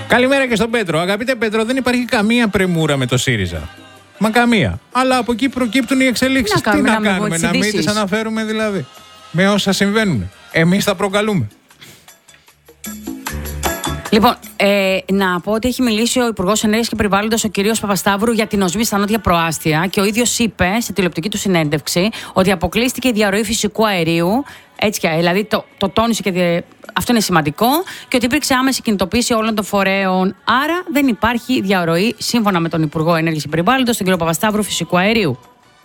Καλημέρα και στον Πέτρο. Αγαπητέ Πέτρο, δεν υπάρχει καμία πρεμούρα με το ΣΥΡΙΖΑ. Μα καμία. Αλλά από εκεί προκύπτουν οι εξελίξεις. Τι να κάνουμε, να μην τις αναφέρουμε δηλαδή? Με όσα συμβαίνουν. Εμείς τα προκαλούμε. Λοιπόν, να πω ότι έχει μιλήσει ο Υπουργός Ενέργειας και Περιβάλλοντος, ο κ. Παπασταύρου, για την οσμή στα νότια προάστια και ο ίδιος είπε σε τηλεοπτική του συνέντευξη ότι αποκλείστηκε η διαρροή φυσικού αερίου. Έτσι, δηλαδή το τόνισε και αυτό είναι σημαντικό, και ότι υπήρξε άμεση κινητοποίηση όλων των φορέων. Άρα δεν υπάρχει διαρροή, σύμφωνα με τον Υπουργό Ενέργειας και Περιβάλλοντος, τον κ. Παπασταύρου, φυσικού αερίου.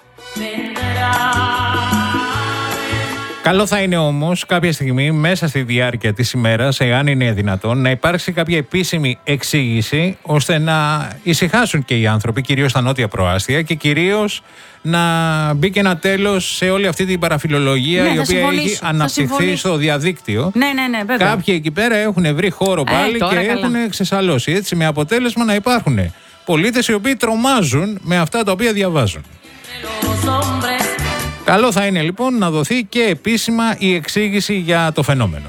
Καλό θα είναι όμως κάποια στιγμή μέσα στη διάρκεια της ημέρας, εάν είναι δυνατόν, να υπάρξει κάποια επίσημη εξήγηση ώστε να ησυχάσουν και οι άνθρωποι, κυρίως στα νότια προάστια, και κυρίως να μπει και ένα τέλος σε όλη αυτή την παραφιλολογία, η οποία έχει αναπτυχθεί στο διαδίκτυο. Ναι, βέβαια. Κάποιοι εκεί πέρα έχουν βρει χώρο πάλι και έχουν ξεσαλώσει. Έτσι, με αποτέλεσμα να υπάρχουν πολίτες οι οποίοι τρομάζουν με αυτά τα οποία διαβάζουν. Καλό θα είναι λοιπόν να δοθεί και επίσημα η εξήγηση για το φαινόμενο.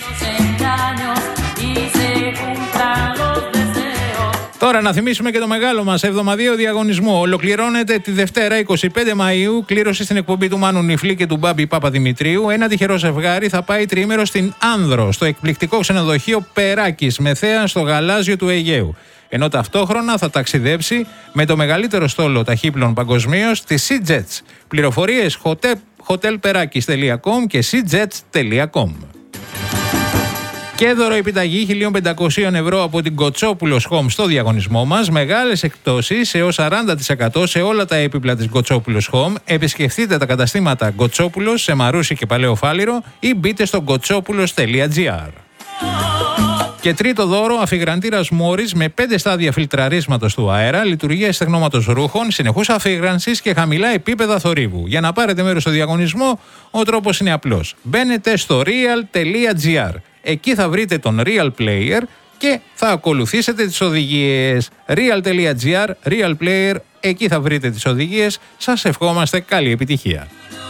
Τώρα να θυμίσουμε και το μεγάλο μας εβδομαδιαίο διαγωνισμό. Ολοκληρώνεται τη Δευτέρα 25 Μαΐου, κλήρωση στην εκπομπή του Μάνου Νιφλή και του Μπάμπη Παπαδημητρίου. Ένα τυχερό ζευγάρι θα πάει τριήμερο στην Άνδρο, στο εκπληκτικό ξενοδοχείο Περάκης, με θέα στο γαλάζιο του Αιγαίου. Ενώ ταυτόχρονα θα ταξιδέψει με το μεγαλύτερο στόλο ταχύπλων παγκοσμίως, τη SeaJets. Πληροφορίες hotelperakis.com και seajets.com. Και δωροεπιταγή 1.500 ευρώ από την Κοτσόπουλος Home στο διαγωνισμό μας. Μεγάλες εκπτώσεις έως 40% σε όλα τα έπιπλα της Κοτσόπουλος Home. Επισκεφτείτε τα καταστήματα Κοτσόπουλος σε Μαρούσι και Παλαιό Φάληρο ή μπείτε στο κοτσόπουλος.gr. Και τρίτο δώρο, αφιγραντήρας Μόρις με 5 στάδια φιλτραρίσματος του αέρα, λειτουργία στεγνώματος ρούχων, συνεχούς αφίγρανσης και χαμηλά επίπεδα θορύβου. Για να πάρετε μέρος στο διαγωνισμό, ο τρόπος είναι απλός. Μπαίνετε στο real.gr. Εκεί θα βρείτε τον Real Player και θα ακολουθήσετε τις οδηγίες. Real.gr, Real Player, εκεί θα βρείτε τις οδηγίες. Σας ευχόμαστε καλή επιτυχία.